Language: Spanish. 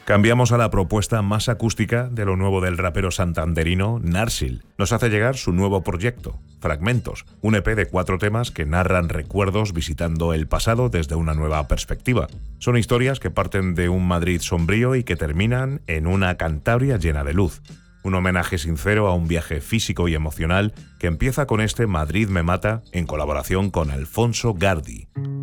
Cambiamos a la propuesta más acústica de lo nuevo del rapero santanderino Narsil. Nos hace llegar su nuevo proyecto, Fragmentos, un EP de 4 temas que narran recuerdos visitando el pasado desde una nueva perspectiva. Son historias que parten de un Madrid sombrío y que terminan en una Cantabria llena de luz. Un homenaje sincero a un viaje físico y emocional que empieza con este Madrid me mata en colaboración con Alfonso Gardi.